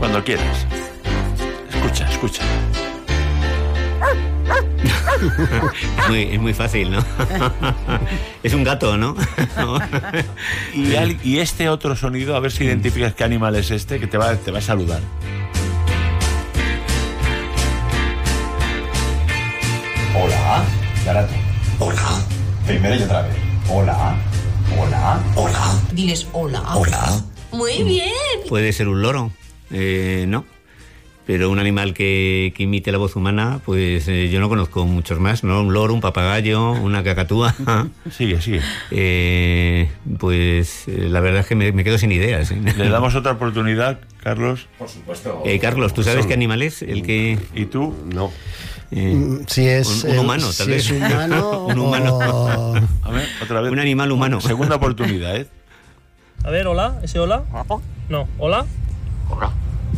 Cuando quieras. Escucha. Es muy fácil, ¿no? Es un gato, ¿no? Y este otro sonido, a ver si identificas qué animal es este, que te va a saludar. Hola, Garato. Hola. Primero y otra vez. Hola. Diles hola. Hola. Muy bien. Puede ser un loro, no. Pero un animal que imite la voz humana, pues yo no conozco muchos más, ¿no? Un loro, un papagayo, una cacatúa. Sigue. La verdad es que me quedo sin ideas. ¿Le damos otra oportunidad, Carlos? Por supuesto. Carlos, ¿tú sabes qué animal es? El que... ¿Y tú? No. Si es un humano, tal vez. Si es humano. Un humano. A ver, otra vez. Un animal humano. Segunda oportunidad, ¿eh? A ver, hola. ¿Ese hola? No, hola. Hola.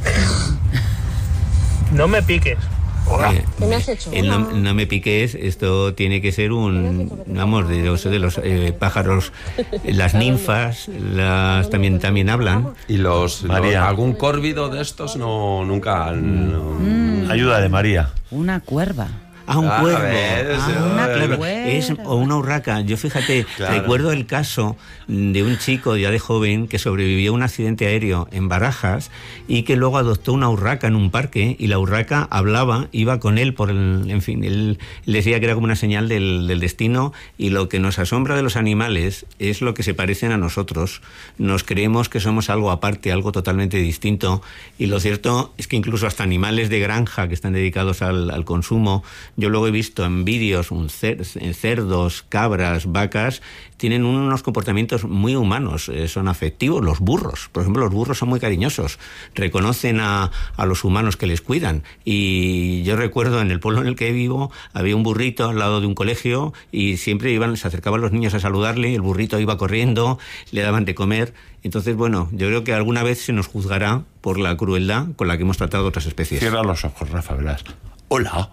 No me piques. ¿Qué me has hecho? No me piques, esto tiene que ser de los pájaros, las ninfas, también hablan. Y María. algún córvido de estos nunca. Ayuda de María. Una cuerva. Un cuervo. Claro. O una urraca. Yo fíjate, recuerdo el caso de un chico ya de joven que sobrevivió a un accidente aéreo en Barajas y que luego adoptó una urraca en un parque, y la urraca hablaba, iba con él él decía que era como una señal del destino. Y lo que nos asombra de los animales es lo que se parecen a nosotros. Nos creemos que somos algo aparte, algo totalmente distinto, y lo cierto es que incluso hasta animales de granja que están dedicados al consumo, yo luego he visto en vídeos cerdos, cabras, vacas, tienen unos comportamientos muy humanos, son afectivos. Los burros, por ejemplo, los burros son muy cariñosos, reconocen a los humanos que les cuidan. Y yo recuerdo en el pueblo en el que vivo, había un burrito al lado de un colegio y siempre se acercaban los niños a saludarle, el burrito iba corriendo, le daban de comer. Entonces, bueno, yo creo que alguna vez se nos juzgará por la crueldad con la que hemos tratado a otras especies. Cierra los ojos, Rafa, verás. Hola.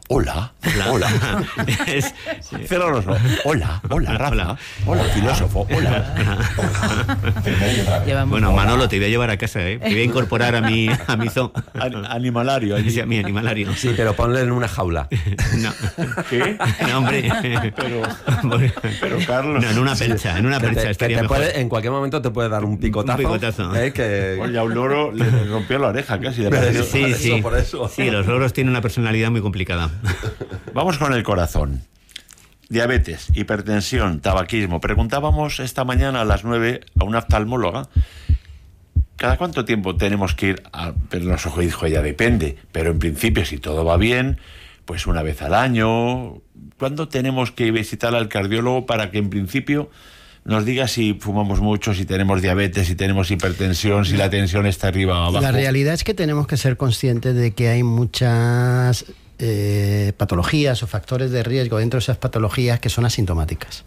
Cierra los ojos. Hola, Rafa. Hola, filósofo. Hola. Bueno, Manolo, te voy a llevar a casa, ¿eh? Te voy a incorporar a mi Animalario. Sí, a mi animalario. Sí, pero ponle en una jaula. No. ¿Qué? No, hombre. Pero Carlos. No, en una percha estaría mejor. En cualquier momento te puede dar un picotazo. Oye, a un loro le rompió la oreja casi. Por eso. Sí, los loros tienen una personalidad muy complicada. Vamos con el corazón. Diabetes, hipertensión, tabaquismo. Preguntábamos esta mañana a las 9 a una oftalmóloga ¿cada cuánto tiempo tenemos que ir a ver los ojos? Y dijo ella, depende, pero en principio si todo va bien, pues una vez al año. ¿Cuándo tenemos que visitar al cardiólogo para que en principio nos diga si fumamos mucho, si tenemos diabetes, si tenemos hipertensión, si la tensión está arriba o abajo? La realidad es que tenemos que ser conscientes de que hay muchas patologías o factores de riesgo dentro de esas patologías que son asintomáticas.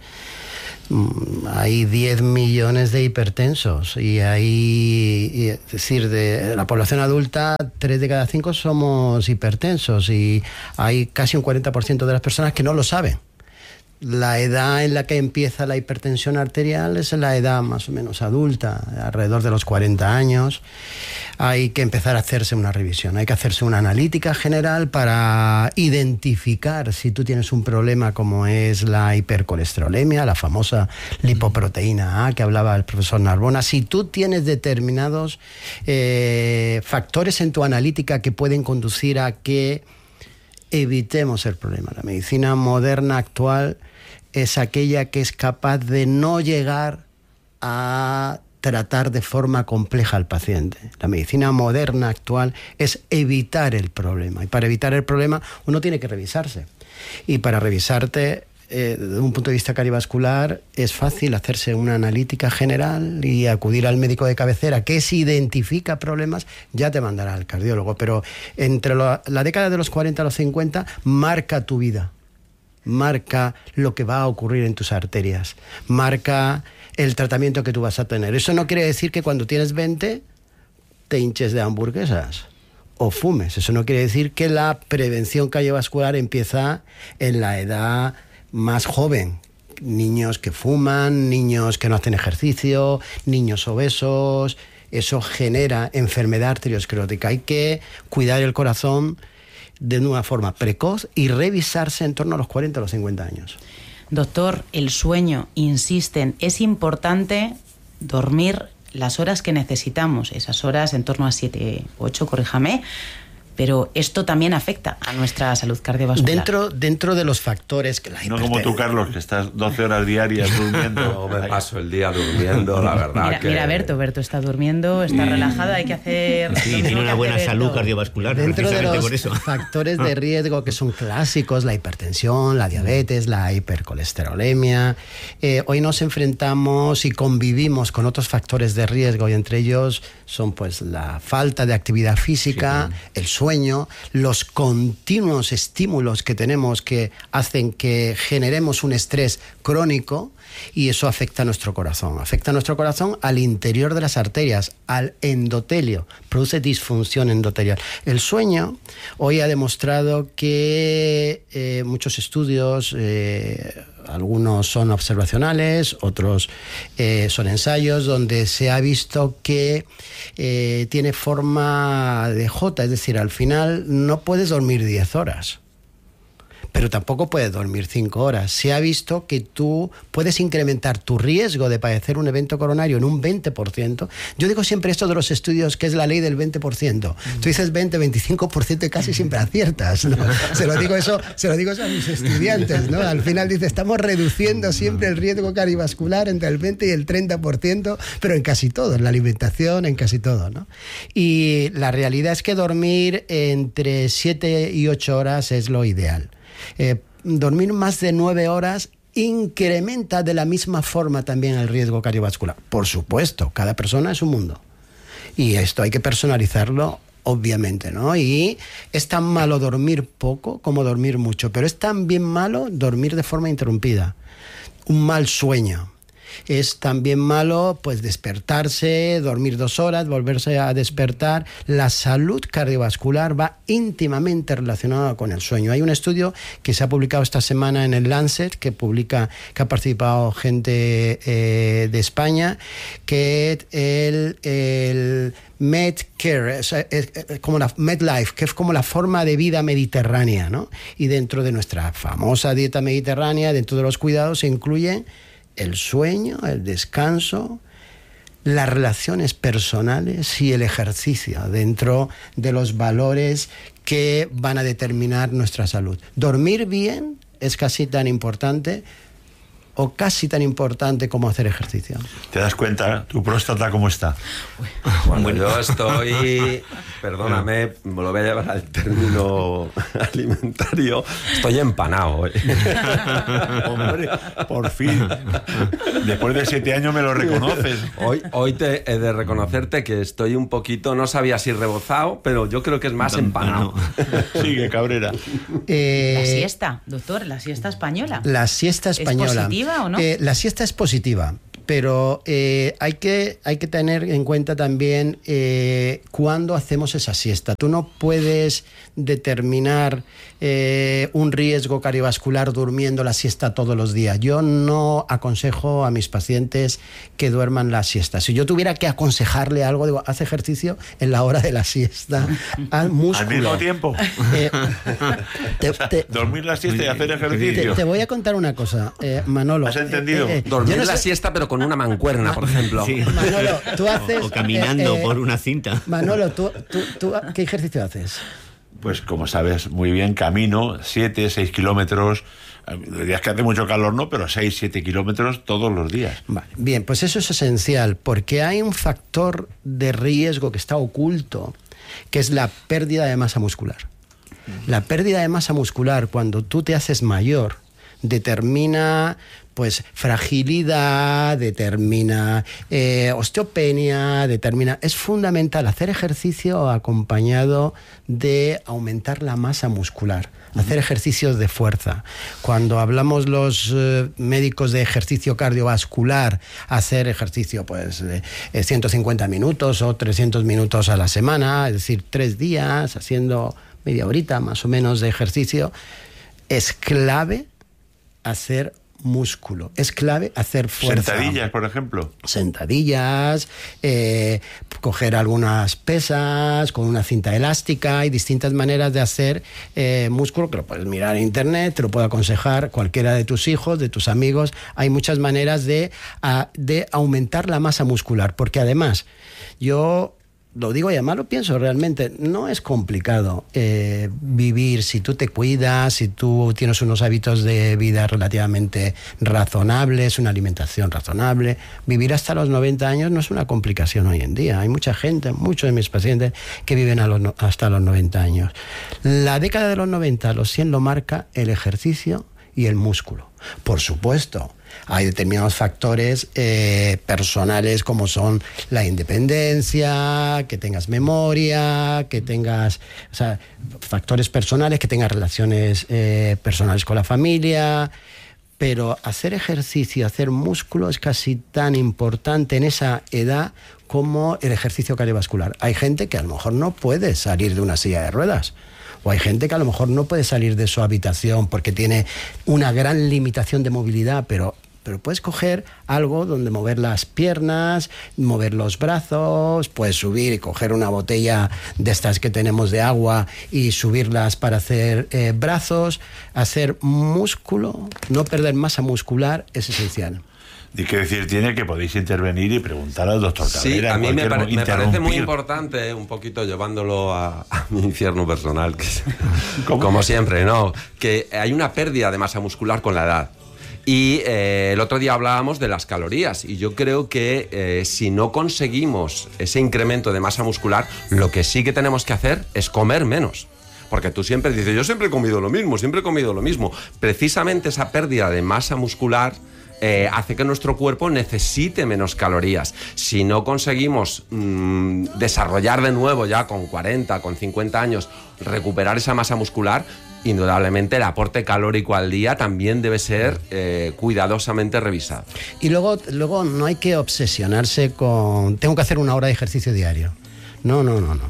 Hay 10 millones de hipertensos y es decir, de la población adulta, 3 de cada 5 somos hipertensos y hay casi un 40% de las personas que no lo saben. La edad en la que empieza la hipertensión arterial es la edad más o menos adulta, alrededor de los 40 años. Hay que empezar a hacerse una revisión, hay que hacerse una analítica general para identificar si tú tienes un problema como es la hipercolesterolemia, la famosa lipoproteína A que hablaba el profesor Narbona. Si tú tienes determinados factores en tu analítica que pueden conducir a que evitemos el problema. La medicina moderna actual es aquella que es capaz de no llegar a tratar de forma compleja al paciente. La medicina moderna actual es evitar el problema. Y para evitar el problema uno tiene que revisarse. Y para revisarte, desde un punto de vista cardiovascular, es fácil hacerse una analítica general y acudir al médico de cabecera que si identifica problemas ya te mandará al cardiólogo. Pero entre la década de los 40 a los 50 marca tu vida, marca lo que va a ocurrir en tus arterias, marca el tratamiento que tú vas a tener. Eso no quiere decir que cuando tienes 20 te hinches de hamburguesas o fumes. Eso no quiere decir que la prevención cardiovascular empieza en la edad más joven. Niños que fuman, niños que no hacen ejercicio, niños obesos, eso genera enfermedad arteriosclerótica. Hay que cuidar el corazón de una forma precoz y revisarse en torno a los 40 o los 50 años. Doctor, el sueño, insisten, es importante dormir las horas que necesitamos, esas horas en torno a 7 u 8, corríjame, pero esto también afecta a nuestra salud cardiovascular. Dentro de los factores que la No como tú, Carlos, que estás 12 horas diarias durmiendo. No, me paso el día durmiendo, la verdad. Mira, Berto está durmiendo, está relajado, hay que hacer... Sí, tiene una buena salud cardiovascular. Dentro de los por eso. factores de riesgo que son clásicos, la hipertensión, la diabetes, la hipercolesterolemia. Hoy nos enfrentamos y convivimos con otros factores de riesgo, y entre ellos son pues la falta de actividad física, el sueño, los continuos estímulos que tenemos que hacen que generemos un estrés crónico, y eso afecta a nuestro corazón. Afecta a nuestro corazón al interior de las arterias, al endotelio, produce disfunción endotelial. El sueño hoy ha demostrado que muchos estudios, algunos son observacionales, otros son ensayos, donde se ha visto que tiene forma de J, es decir, al final no puedes dormir 10 horas. Pero tampoco puedes dormir 5 horas. Se ha visto que tú puedes incrementar tu riesgo de padecer un evento coronario en un 20%. Yo digo siempre esto de los estudios, que es la ley del 20%. Tú dices 20, 25% y casi siempre aciertas, ¿no? Se lo digo eso a mis estudiantes, ¿no? Al final dice, estamos reduciendo siempre el riesgo cardiovascular entre el 20 y el 30%, pero en casi todo, en la alimentación, en casi todo, ¿no? Y la realidad es que dormir entre 7 y 8 horas es lo ideal. Dormir más de 9 horas incrementa de la misma forma también el riesgo cardiovascular. Por supuesto, cada persona es un mundo. Y esto hay que personalizarlo, obviamente, ¿no? Y es tan malo dormir poco como dormir mucho, pero es también malo dormir de forma interrumpida. Un mal sueño. Es también malo pues despertarse, dormir 2 horas, volverse a despertar. La salud cardiovascular va íntimamente relacionada con el sueño. Hay un estudio que se ha publicado esta semana en el Lancet, que ha participado gente de España, que el Medcare, es como la MedLife, que es como la forma de vida mediterránea, ¿no? Y dentro de nuestra famosa dieta mediterránea, dentro de los cuidados, se incluyen el sueño, el descanso, las relaciones personales y el ejercicio dentro de los valores que van a determinar nuestra salud. Dormir bien es casi tan importante o casi tan importante como hacer ejercicio. ¿Te das cuenta tu próstata cómo está? Bueno, yo estoy, perdóname, me lo voy a llevar al término alimentario, estoy empanado. Hombre, por fin. Después de 7 años me lo reconoces. Hoy te he de reconocerte que estoy un poquito, no sabía si rebozado, pero yo creo que es más empanado. Sigue, Cabrera. La siesta, doctor, la siesta española. La siesta española. ¿Es positiva o no? La siesta es positiva, pero hay que tener en cuenta también cuándo hacemos esa siesta. Tú no puedes determinar un riesgo cardiovascular durmiendo la siesta todos los días. Yo no aconsejo a mis pacientes que duerman la siesta. Si yo tuviera que aconsejarle algo, digo, haz ejercicio en la hora de la siesta. Haz músculo. Al mismo tiempo. Dormir la siesta y hacer ejercicio. Te voy a contar una cosa, Manolo. ¿Has entendido? Dormir la siesta, pero con una mancuerna, por ejemplo. Sí. Manolo, tú haces... O caminando por una cinta. Manolo, ¿tú qué ejercicio haces? Pues como sabes muy bien, camino 7, 6 kilómetros. Días que hace mucho calor, no, pero 6, 7 kilómetros todos los días. Vale, bien, pues eso es esencial, porque hay un factor de riesgo que está oculto, que es la pérdida de masa muscular. La pérdida de masa muscular, cuando tú te haces mayor, determina pues fragilidad, determina osteopenia, es fundamental hacer ejercicio acompañado de aumentar la masa muscular, hacer ejercicios de fuerza. Cuando hablamos los médicos de ejercicio cardiovascular, hacer ejercicio pues 150 minutos o 300 minutos a la semana, es decir, 3 días haciendo media horita más o menos de ejercicio, es clave hacer músculo. Es clave hacer fuerza. Sentadillas, por ejemplo. Sentadillas, coger algunas pesas con una cinta elástica. Hay distintas maneras de hacer músculo, que lo puedes mirar en internet, te lo puedo aconsejar cualquiera de tus hijos, de tus amigos. Hay muchas maneras de aumentar la masa muscular, porque además, yo lo digo y además lo pienso realmente, no es complicado vivir si tú te cuidas, si tú tienes unos hábitos de vida relativamente razonables, una alimentación razonable. Vivir hasta los 90 años no es una complicación hoy en día. Hay mucha gente, muchos de mis pacientes que viven hasta los 90 años. La década de los 90, los 100 lo marca el ejercicio y el músculo. Por supuesto, hay determinados factores personales, como son la independencia, que tengas memoria, que tengas, o sea, factores personales, que tengas relaciones personales con la familia. Pero hacer ejercicio, hacer músculo es casi tan importante en esa edad como el ejercicio cardiovascular. Hay gente que a lo mejor no puede salir de una silla de ruedas. O hay gente que a lo mejor no puede salir de su habitación porque tiene una gran limitación de movilidad, pero puedes coger algo donde mover las piernas, mover los brazos, puedes subir y coger una botella de estas que tenemos de agua y subirlas para hacer brazos. Hacer músculo, no perder masa muscular es esencial. Y que decir tiene que podéis intervenir y preguntar al doctor Cabrera. Sí, a mí me parece muy importante, un poquito llevándolo a mi infierno personal, que como siempre, ¿no? Que hay una pérdida de masa muscular con la edad. Y el otro día hablábamos de las calorías, y yo creo que si no conseguimos ese incremento de masa muscular, lo que sí que tenemos que hacer es comer menos. Porque tú siempre dices, yo siempre he comido lo mismo. Precisamente esa pérdida de masa muscular hace que nuestro cuerpo necesite menos calorías. Si no conseguimos desarrollar de nuevo ya con 40, con 50 años, recuperar esa masa muscular, indudablemente el aporte calórico al día también debe ser cuidadosamente revisado. Y luego no hay que obsesionarse con tengo que hacer 1 hora de ejercicio diario. No.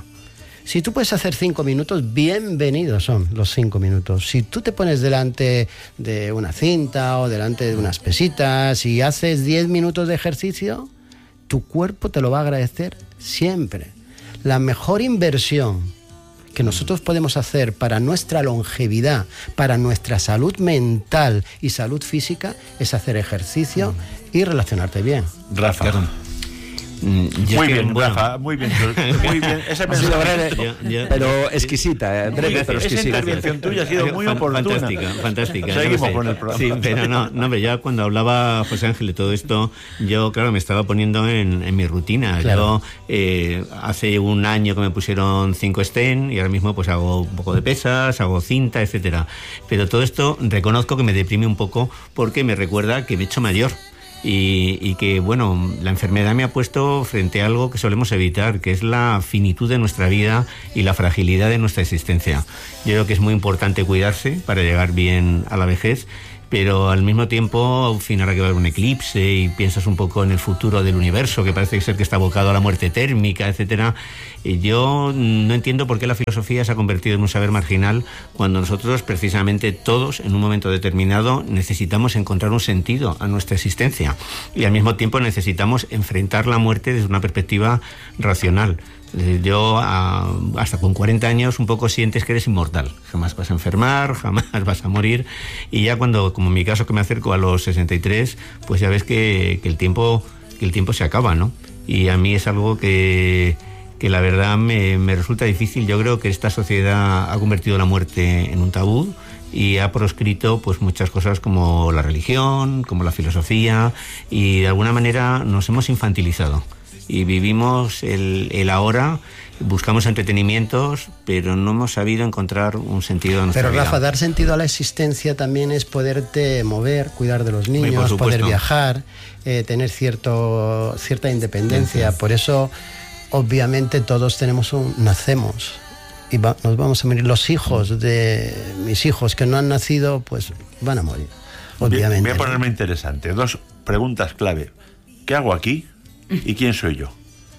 Si tú puedes hacer 5 minutos, bienvenidos son los 5 minutos. Si tú te pones delante de una cinta o delante de unas pesitas y haces 10 minutos de ejercicio, tu cuerpo te lo va a agradecer siempre. La mejor inversión que nosotros podemos hacer para nuestra longevidad, para nuestra salud mental y salud física, es hacer ejercicio y relacionarte bien. Rafa. Muy bien, Rafa, muy bien. Ese mensaje, pero exquisita, breve, pero exquisita. Esa intervención tuya ha sido muy oportuna. Fantástica. Seguimos con el programa. Sí, pero no, ya cuando hablaba José Ángel de todo esto, yo, claro, me estaba poniendo en mi rutina. Claro. Yo, hace 1 año que me pusieron 5 Sten y ahora mismo pues hago un poco de pesas, hago cinta, etcétera. Pero todo esto reconozco que me deprime un poco porque me recuerda que me he hecho mayor. Y que, bueno, la enfermedad me ha puesto frente a algo que solemos evitar, que es la finitud de nuestra vida y la fragilidad de nuestra existencia. Yo creo que es muy importante cuidarse para llegar bien a la vejez, pero al mismo tiempo, al fin, ahora que va a haber un eclipse y piensas un poco en el futuro del universo, que parece ser que está abocado a la muerte térmica, etcétera. Yo no entiendo por qué la filosofía se ha convertido en un saber marginal cuando nosotros, precisamente todos, en un momento determinado, necesitamos encontrar un sentido a nuestra existencia y al mismo tiempo necesitamos enfrentar la muerte desde una perspectiva racional. Yo, hasta con 40 años, un poco sientes que eres inmortal. Jamás vas a enfermar, jamás vas a morir. Y ya cuando, como en mi caso, que me acerco a los 63, pues ya ves que el tiempo se acaba, ¿no? Y a mí es algo que la verdad me resulta difícil. Yo creo que esta sociedad ha convertido la muerte en un tabú y ha proscrito pues muchas cosas como la religión, como la filosofía, y de alguna manera nos hemos infantilizado. Y vivimos el ahora, buscamos entretenimientos, pero no hemos sabido encontrar un sentido a nuestra vida. Pero Rafa, dar sentido a la existencia también es poderte mover, cuidar de los niños, poder viajar, tener cierta independencia. Por eso, obviamente, todos nacemos y nos vamos a morir. Los hijos de mis hijos que no han nacido, pues van a morir, obviamente. Voy a ponerme interesante. 2 preguntas clave. ¿Qué hago aquí? ¿Y quién soy yo?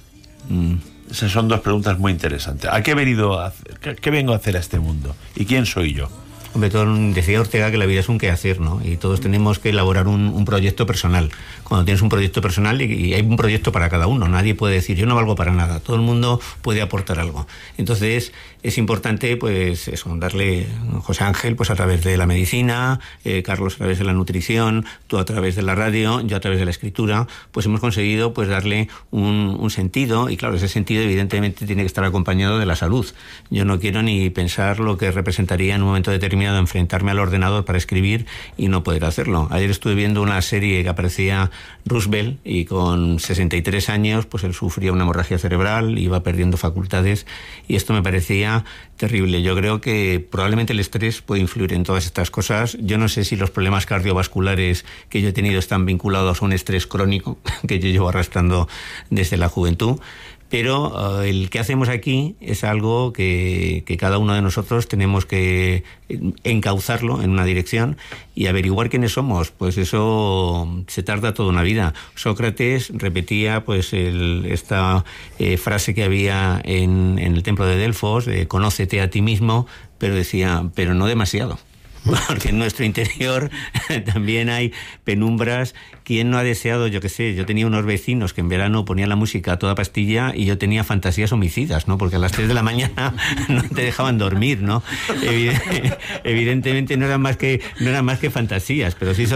Esas son 2 preguntas muy interesantes. ¿A qué he venido a hacer? ¿Qué vengo a hacer a este mundo? ¿Y quién soy yo? Hombre, decía Ortega que la vida es un quehacer, ¿no? Y todos tenemos que elaborar un proyecto personal. Cuando tienes un proyecto personal y hay un proyecto para cada uno, nadie puede decir yo no valgo para nada, todo el mundo puede aportar algo. Entonces es importante, pues eso, darle José Ángel, pues a través de la medicina, Carlos a través de la nutrición, tú a través de la radio, yo a través de la escritura, pues hemos conseguido pues darle un sentido, y claro, ese sentido evidentemente tiene que estar acompañado de la salud. Yo no quiero ni pensar lo que representaría en un momento determinado enfrentarme al ordenador para escribir y no poder hacerlo. Ayer estuve viendo una serie que aparecía Roosevelt y con 63 años pues él sufría una hemorragia cerebral, iba perdiendo facultades y esto me parecía terrible. Yo creo que probablemente el estrés puede influir en todas estas cosas. Yo no sé si los problemas cardiovasculares que yo he tenido están vinculados a un estrés crónico que yo llevo arrastrando desde la juventud. Pero el que hacemos aquí es algo que cada uno de nosotros tenemos que encauzarlo en una dirección y averiguar quiénes somos. Pues eso se tarda toda una vida. Sócrates repetía pues esta frase que había en el templo de Delfos, conócete a ti mismo, pero decía, pero no demasiado. Porque en nuestro interior también hay penumbras. ¿Quién no ha deseado, yo qué sé? Yo tenía unos vecinos que en verano ponían la música a toda pastilla y yo tenía fantasías homicidas, ¿no? Porque a las 3 de la mañana no te dejaban dormir, ¿no? Evidentemente no eran más que fantasías, pero sí,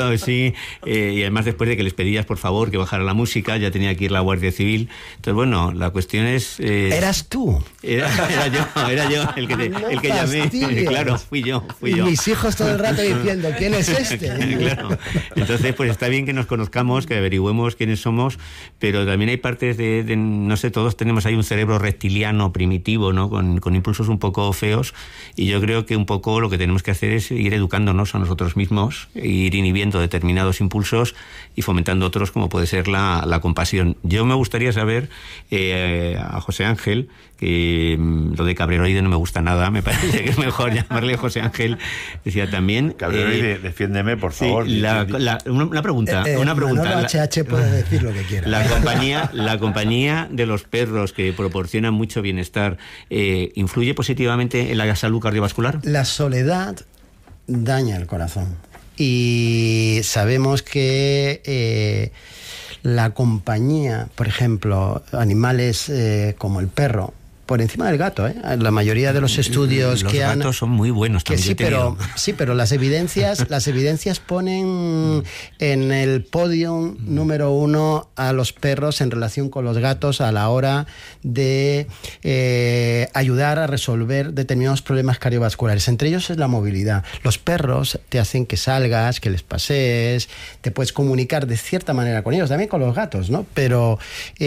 y además después de que les pedías por favor que bajara la música, ya tenía que ir la Guardia Civil. Entonces, bueno, la cuestión es... ¿Eras tú? Era yo el que llamé. Claro, fui yo. Mis hijos todo el rato diciendo, ¿quién es este? Claro. Entonces, pues está bien que nos conozcamos, que averigüemos quiénes somos, pero también hay partes de no sé, todos tenemos ahí un cerebro reptiliano primitivo, ¿no? Con impulsos un poco feos, y yo creo que un poco lo que tenemos que hacer es ir educándonos a nosotros mismos, ir inhibiendo determinados impulsos y fomentando otros, como puede ser la compasión. Yo me gustaría saber a José Ángel, que lo de cabreroide no me gusta nada, me parece que es mejor llamarle José Ángel. Decía también... Cabreroide, defiéndeme, por favor. Sí, una pregunta. HH puede decir lo que quiera. La compañía de los perros, que proporcionan mucho bienestar, ¿influye positivamente en la salud cardiovascular? La soledad daña el corazón. Y sabemos que la compañía, por ejemplo, animales como el perro, por encima del gato, ¿eh? La mayoría de los estudios los gatos son muy buenos también. Pero las evidencias ponen en el podio número 1 a los perros en relación con los gatos a la hora de ayudar a resolver determinados problemas cardiovasculares. Entre ellos es la movilidad. Los perros te hacen que salgas, que les pasees, te puedes comunicar de cierta manera con ellos, también con los gatos, ¿no? Pero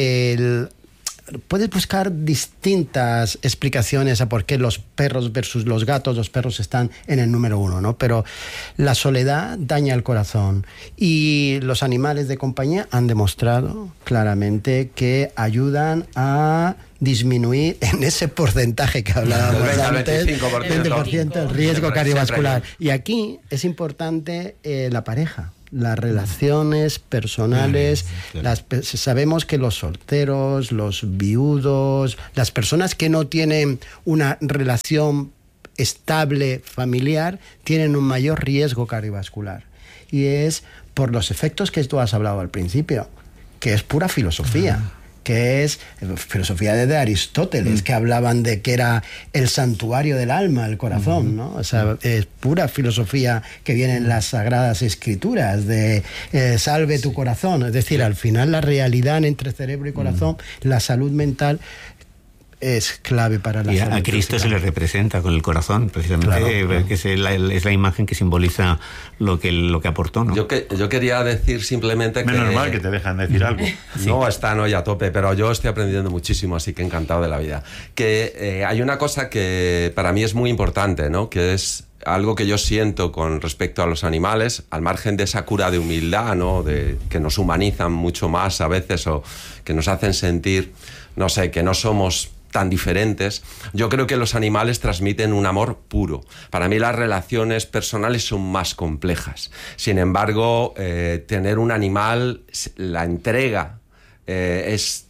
puedes buscar distintas explicaciones a por qué los perros versus los gatos, los perros están en el número 1, ¿no? Pero la soledad daña el corazón y los animales de compañía han demostrado claramente que ayudan disminuir en ese porcentaje que hablábamos antes, 20% el riesgo cardiovascular. Y aquí es importante la pareja. Las relaciones personales, sabemos que los solteros, los viudos, las personas que no tienen una relación estable familiar, tienen un mayor riesgo cardiovascular. Y es por los efectos que tú has hablado al principio, que es pura filosofía. Que es filosofía de Aristóteles, que hablaban de que era el santuario del alma, el corazón, ¿no? O sea, es pura filosofía que viene en las Sagradas Escrituras, de salve tu corazón. Es decir, al final la realidad entre cerebro y corazón, la salud mental, es clave para la salud. Y a Cristo física se le representa con el corazón, precisamente, claro. Que es la imagen que simboliza lo que aportó, ¿no? Yo quería decir simplemente que... Menos mal que te dejan decir algo. No, están hoy a tope, pero yo estoy aprendiendo muchísimo, así que encantado de la vida. Que hay una cosa que para mí es muy importante, ¿no? Que es algo que yo siento con respecto a los animales, al margen de esa cura de humildad, ¿no? De que nos humanizan mucho más a veces o que nos hacen sentir, no sé, que no somos tan diferentes. Yo creo que los animales transmiten un amor puro. Para mí las relaciones personales son más complejas. Sin embargo, tener un animal, la entrega es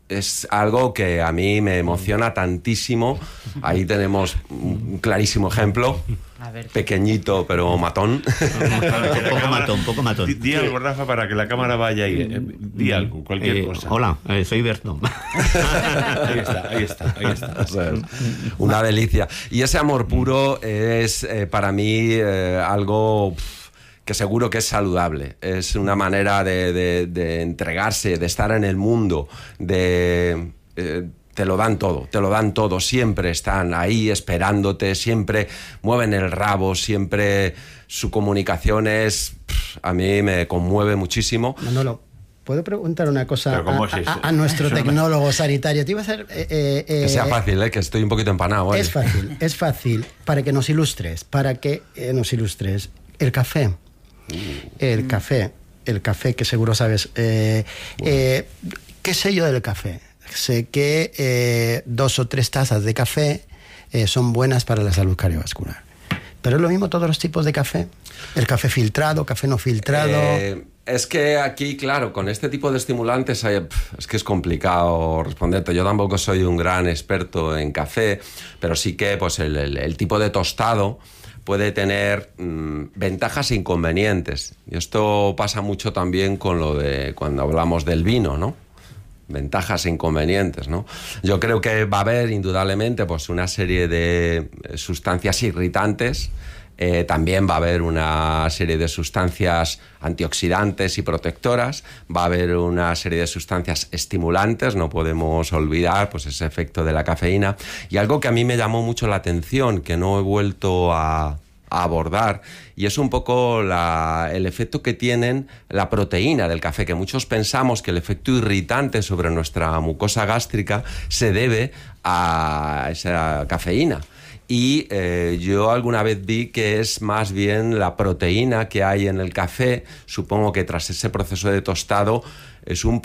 es algo que a mí me emociona tantísimo. Ahí tenemos un clarísimo ejemplo. A ver. Pequeñito, pero matón. Poco matón. Di algo, Rafa, para que la cámara vaya ahí. Di algo, cualquier cosa. Hola, soy Berto. Ahí está. O sea, una delicia. Y ese amor puro es para mí algo que seguro que es saludable. Es una manera de entregarse, de estar en el mundo, te lo dan todo, siempre están ahí esperándote, siempre mueven el rabo, siempre su comunicación a mí me conmueve muchísimo. Manolo, ¿puedo preguntar una cosa a nuestro Eso tecnólogo sanitario? Te iba a hacer... que sea fácil, que estoy un poquito empanado. Es fácil, para que nos ilustres, el café. El café que seguro sabes. ¿Qué sé yo del café? Sé que 2 o 3 tazas de café son buenas para la salud cardiovascular. ¿Pero es lo mismo todos los tipos de café? ¿El café filtrado, café no filtrado? Es que aquí, claro, con este tipo de estimulantes es que es complicado responderte. Yo tampoco soy un gran experto en café, pero sí que pues el tipo de tostado puede tener ventajas e inconvenientes. Y esto pasa mucho también con lo de cuando hablamos del vino, ¿no? Ventajas e inconvenientes, ¿no? Yo creo que va a haber indudablemente pues una serie de sustancias irritantes. También va a haber una serie de sustancias antioxidantes y protectoras, va a haber una serie de sustancias estimulantes, no podemos olvidar pues ese efecto de la cafeína. Y algo que a mí me llamó mucho la atención, que no he vuelto a abordar, y es un poco el efecto que tienen la proteína del café, que muchos pensamos que el efecto irritante sobre nuestra mucosa gástrica se debe a esa cafeína. Y yo alguna vez vi que es más bien la proteína que hay en el café. Supongo que tras ese proceso de tostado es un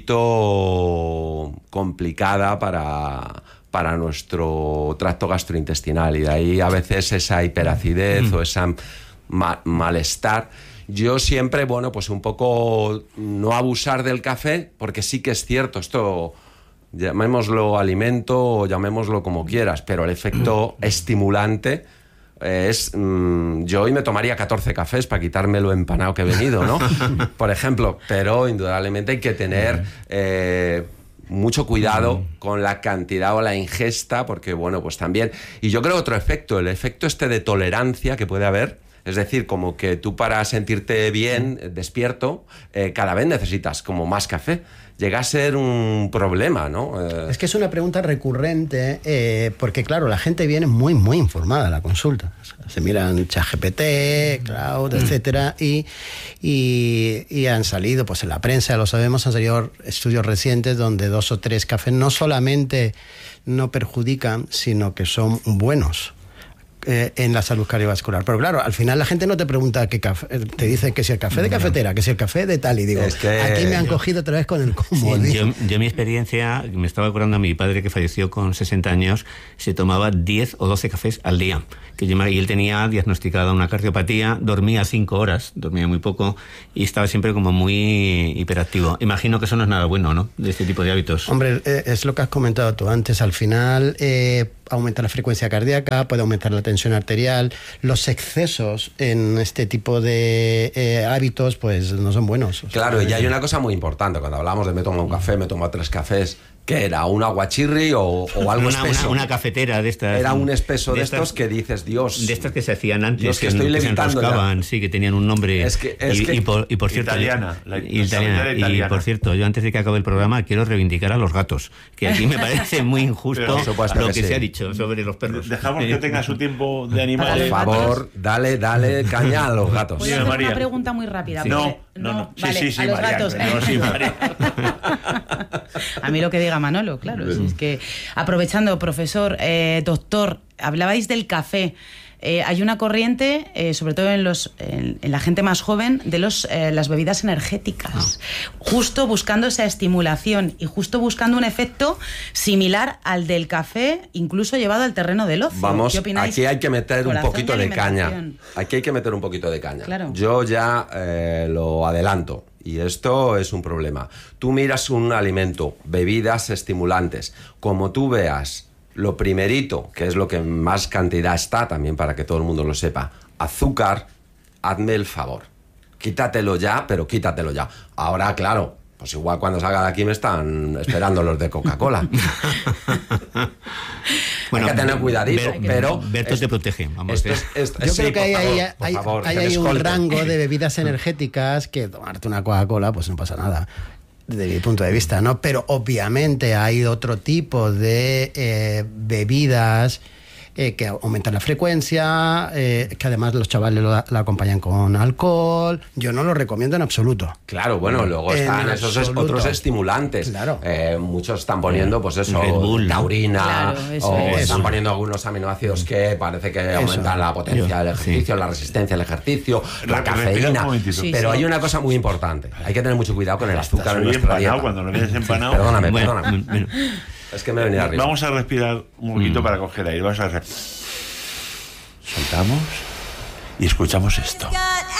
poquito complicada para nuestro tracto gastrointestinal, y de ahí a veces esa hiperacidez o ese malestar. Yo siempre, pues un poco no abusar del café, porque sí que es cierto, esto... llamémoslo alimento o llamémoslo como quieras, pero el efecto estimulante es... yo hoy me tomaría 14 cafés para quitarme lo empanado que he venido, ¿no? Por ejemplo, pero indudablemente hay que tener mucho cuidado con la cantidad o la ingesta, porque pues también... Y yo creo otro efecto, el efecto de tolerancia que puede haber. Es decir, como que tú para sentirte bien, despierto, cada vez necesitas como más café. Llega a ser un problema, ¿no? Es que es una pregunta recurrente, porque claro, la gente viene muy, muy informada a la consulta. Se miran ChatGPT, Cloud, etcétera, y han salido, pues en la prensa, lo sabemos, han salido estudios recientes donde 2 o 3 cafés no solamente no perjudican, sino que son buenos en la salud cardiovascular. Pero claro, al final la gente no te pregunta qué café, te dice que si el café de cafetera, que si el café de tal, y digo, es que... aquí me han cogido otra vez con el comodín. Sí, yo mi experiencia, me estaba acordando a mi padre que falleció con 60 años, se tomaba 10 o 12 cafés al día, y él tenía diagnosticada una cardiopatía, dormía 5 horas, dormía muy poco, y estaba siempre como muy hiperactivo. Imagino que eso no es nada bueno, ¿no?, de este tipo de hábitos. Hombre, es lo que has comentado tú antes, al final... aumenta la frecuencia cardíaca, puede aumentar la tensión arterial. Los excesos en este tipo de hábitos pues no son buenos. Claro, y hay una cosa muy importante. Cuando hablamos de me tomo un café, me tomo 3 cafés, ¿qué era? ¿Un aguachirri o algo espeso? Una cafetera de estas. Era un espeso de estos que dices, Dios... De estas que se hacían antes, Dios, que estoy levitando ya. Sí, que tenían un nombre... Y por cierto... Italiana. Y por cierto, yo antes de que acabe el programa quiero reivindicar a los gatos, que aquí me parece muy injusto lo que se ha dicho sobre los perros. Dejamos que tenga su tiempo de animal. Por favor, dale caña a los gatos. Voy a hacer una pregunta muy rápida. Sí. No. Vale, Sí, a los María, gatos. no, sí, María. A mí lo que diga Manolo, claro. Si es que, aprovechando, profesor, doctor, hablabais del café. Hay una corriente, sobre todo en la gente más joven, de las bebidas energéticas, justo buscando esa estimulación y justo buscando un efecto similar al del café, incluso llevado al terreno del ocio. Vamos, ¿qué opináis? aquí hay que meter un poquito de caña. alimentación. Aquí hay que meter un poquito de caña. Claro. Yo ya lo adelanto. Y esto es un problema. Tú miras un alimento, bebidas estimulantes, como tú veas lo primerito, que es lo que más cantidad está también para que todo el mundo lo sepa, azúcar, hazme el favor. Quítatelo ya, pero quítatelo ya. Ahora, claro, pues igual cuando salga de aquí me están esperando los de Coca-Cola. Bueno, hay que tener cuidadito, pero... Berto te protege. Vamos, yo creo que hay un rango de bebidas energéticas que tomarte una Coca-Cola pues no pasa nada, desde mi punto de vista, ¿no? Pero obviamente hay otro tipo de bebidas que aumentan la frecuencia, que además los chavales la acompañan con alcohol. Yo no lo recomiendo en absoluto. Claro, bueno, luego están esos otros estimulantes. Claro. Muchos están poniendo, pues eso, taurina, claro, están poniendo algunos aminoácidos que parece que aumentan la potencia del ejercicio, la resistencia del ejercicio, la cafeína. Pero hay una cosa muy importante. Hay que tener mucho cuidado con el azúcar en nuestra dieta. Cuando lo vienes empanado... Perdóname. Es que me he venido arriba. Vamos a respirar un poquito para coger aire. Soltamos y escuchamos esto.